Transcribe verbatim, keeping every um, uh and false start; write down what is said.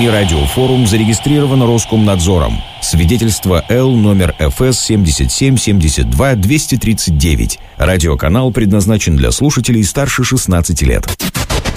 радиофорум зарегистрирован Роскомнадзором. Свидетельство Л номер эф эс семьдесят семь семьдесят два двести тридцать девять. Радиоканал предназначен для слушателей старше шестнадцати лет.